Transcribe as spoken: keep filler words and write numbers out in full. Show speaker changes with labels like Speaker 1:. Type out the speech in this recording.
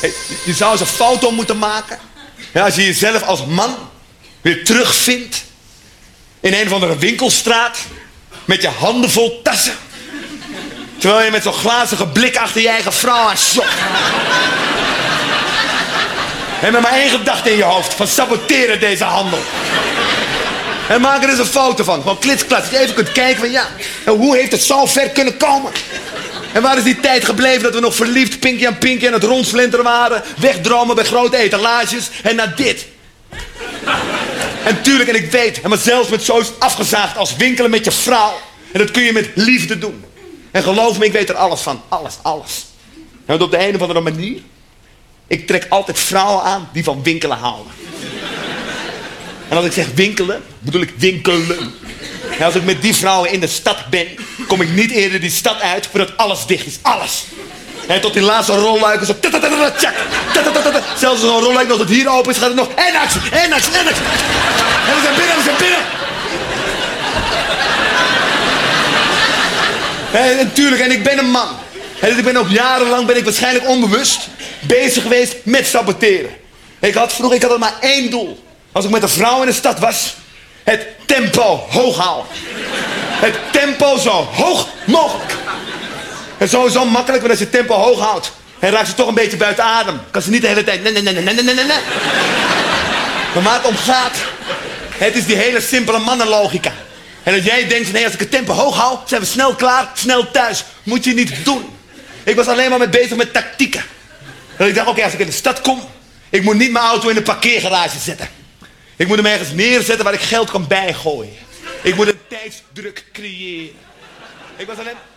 Speaker 1: Hey, je zou eens een foto moeten maken. Ja, als je jezelf als man weer terugvindt in een of andere winkelstraat met je handen vol tassen. Terwijl je met zo'n glazige blik achter je eigen vrouw aan shopt. En met maar één gedachte in je hoofd: van saboteren deze handel. En maak er eens een foto van. Gewoon klitsklats. Dat je even kunt kijken van ja, hoe heeft het zo ver kunnen komen? En waar is die tijd gebleven dat we nog verliefd Pinky aan Pinky aan het rondslenteren waren? Wegdromen bij grote etalages. En naar dit. En tuurlijk, en ik weet, en maar zelfs met zoiets afgezaagd als winkelen met je vrouw. En dat kun je met liefde doen. En geloof me, ik weet er alles van. Alles, alles. En want op de een of andere manier, ik trek altijd vrouwen aan die van winkelen houden. En als ik zeg winkelen, bedoel ik winkelen. En als ik met die vrouwen in de stad ben, kom ik niet eerder die stad uit voordat alles dicht is. Alles. En tot die laatste rolluiken zo... Zelfs als zo'n rolluik nog tot hier open is, gaat het nog... En actie, en actie, en actie. En we zijn binnen, we zijn binnen. En, en tuurlijk, en ik ben een man. En dus ik ben ook jarenlang, ben ik waarschijnlijk onbewust bezig geweest met saboteren. Ik had vroeger, ik had maar één doel. Als ik met een vrouw in de stad was, het tempo hoog houden. Het tempo zo hoog mogelijk. En sowieso makkelijk, want als je het tempo hoog houdt, dan raakt ze toch een beetje buiten adem. Kan ze niet de hele tijd... Nee, nee, nee, nee, nee, nee, nee. Maar waar het om gaat, het is die hele simpele mannenlogica. En dat jij denkt, nee, als ik het tempo hoog hou, zijn we snel klaar, snel thuis. Moet je niet doen. Ik was alleen maar mee bezig met tactieken. Dat ik dacht, oké, okay, als ik in de stad kom, ik moet niet mijn auto in een parkeergarage zetten. Ik moet hem ergens neerzetten waar ik geld kan bijgooien. Ik moet een tijdsdruk creëren. Ik was alleen...